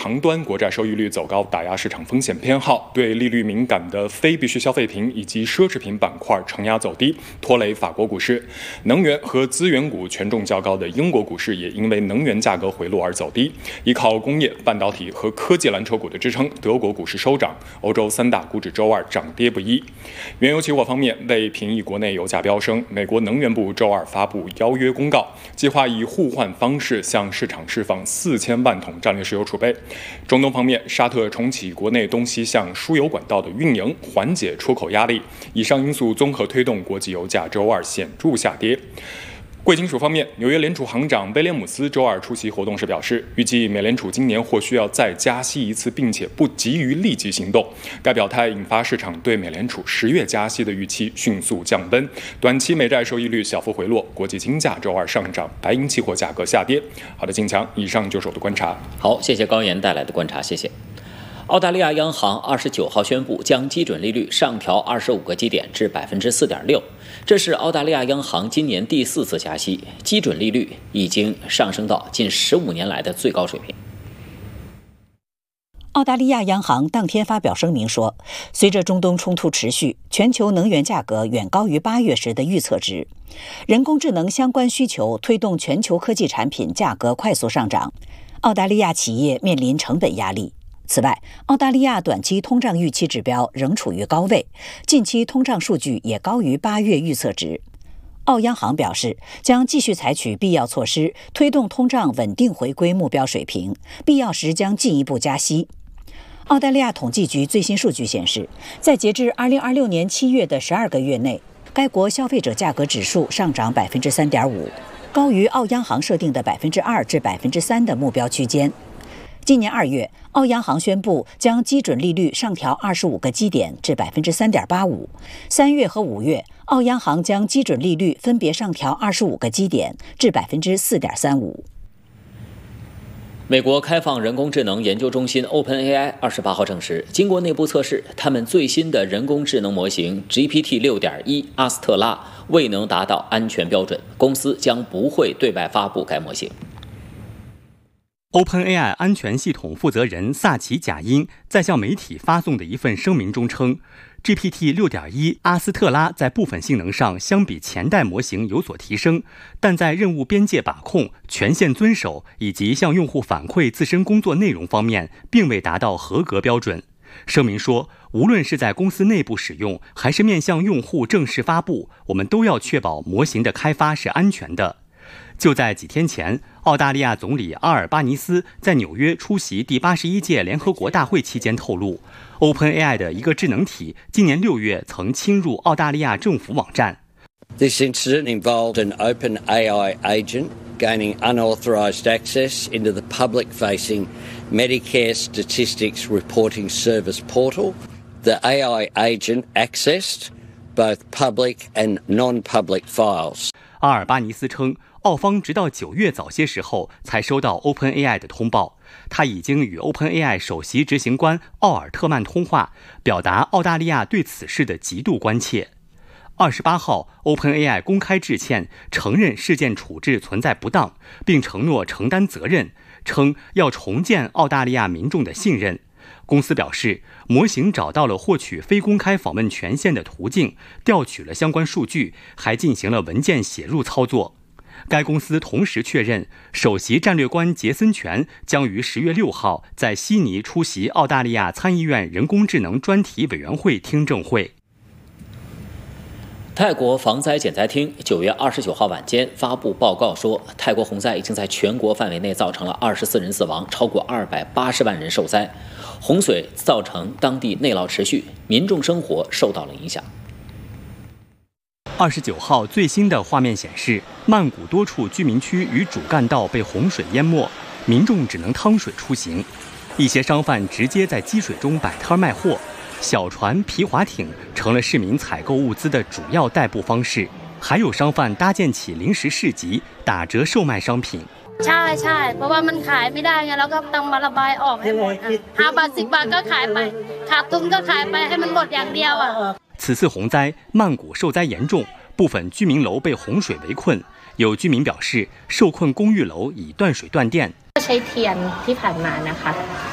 长端国债收益率走高，打压市场风险偏好，对利率敏感的非必需消费品以及奢侈品板块承压走低，拖累法国股市。能源和资源股权重较高的英国股市也因为能源价格回落而走低。依靠工业、半导体和科技蓝筹股的支撑，德国股市收涨。欧洲三大股指周二涨跌不一。原油期货方面，为平抑国内油价飙升，美国能源部周二发布邀约公告，计划以互换方式向市场释放4000万桶战略石油储备。中东方面，沙特重启国内东西向输油管道的运营，缓解出口压力。以上因素综合推动国际油价周二显著下跌。贵金属方面，纽约联储行长威廉姆斯周二出席活动时表示，预计美联储今年或需要再加息一次，并且不急于立即行动。该表态引发市场对美联储10月加息的预期迅速降温，短期美债收益率小幅回落，国际金价周二上涨，白银期货价格下跌。好的，敬强，以上就是我的观察。 好，谢谢高岩带来的观察，谢谢。澳大利亚央行29号宣布将基准利率上调25个基点至 4.6%， 这是澳大利亚央行今年第4次加息，基准利率已经上升到近15年来的最高水平。 澳大利亚央行当天发表声明说，随着中东冲突持续，全球能源价格远高于8月时的预测值，人工智能相关需求推动全球科技产品价格快速上涨，澳大利亚企业面临成本压力。此外，澳大利亚短期通胀预期指标仍处于高位，近期通胀数据也高于8月预测值。澳央行表示，将继续采取必要措施，推动通胀稳定回归目标水平，必要时将进一步加息。澳大利亚统计局最新数据显示，在截至2026年7月的12个月内，该国消费者价格指数上涨 3.5%， 高于澳央行设定的 2% 至 3% 的目标区间。今年2月，澳央行宣布将基准利率上调25个基点至 3.85%。3月和5月，澳央行将基准利率分别上调25个基点至 4.35%。 美国开放人工智能研究中心 OpenAI 28号证实，经过内部测试，他们最新的人工智能模型 GPT 6.1阿斯特拉未能达到安全标准，公司将不会对外发布该模型。 OpenAI 安全系统负责人萨奇贾因在向媒体发送的一份声明中称， GPT 6.1阿斯特拉在部分性能上相比前代模型有所提升，但在任务边界把控、权限遵守以及向用户反馈自身工作内容方面并未达到合格标准。声明说，无论是在公司内部使用还是面向用户正式发布，我们都要确保模型的开发是安全的。就在几天前，澳大利亚总理阿尔巴尼斯在纽约出席第81届联合国大会期间透露， OpenAI 的一个智能体今年6月曾侵入澳大利亚政府网站。 This incident involved an OpenAI agent gaining unauthorized access into the public-facing Medicare Statistics Reporting Service portal. The AI agent accessed both public and non-public files. 阿尔巴尼斯称，澳方直到9月早些时候才收到 OpenAI 的通报，他已经与 OpenAI 首席执行官奥尔特曼通话，表达澳大利亚对此事的极度关切。28号 ，OpenAI 公开致歉，承认事件处置存在不当，并承诺承担责任，称要重建澳大利亚民众的信任。公司表示，模型找到了获取非公开访问权限的途径，调取了相关数据，还进行了文件写入操作。该公司同时确认，首席战略官杰森权将于10月6号在悉尼出席澳大利亚参议院人工智能专题委员会听证会。 泰国防灾减灾厅9月29号晚间发布报告说，泰国洪灾已经在全国范围内造成了24人死亡，超过280万人受灾。洪水造成当地内涝持续，民众生活受到了影响。 29号最新的画面显示，曼谷多处居民区与主干道被洪水淹没，民众只能趟水出行。一些商贩直接在积水中摆摊卖货，小船、皮划艇成了市民采购物资的主要代步方式。还有商贩搭建起临时市集，打折售卖商品。 ใช่เพราะว่ามันขายไม่ได้ไงเราก็ต้องมาระบายออกให้หมด5บาท10บาทก็ขายไปขาดทุนก็ขายไปให้มันหมดอย่างเดียวอ่ะ。 此次洪灾，曼谷受灾严重，部分居民楼被洪水围困。有居民表示，受困公寓楼已断水断电。 ใช้เทียนที่ผ่านมานะคะ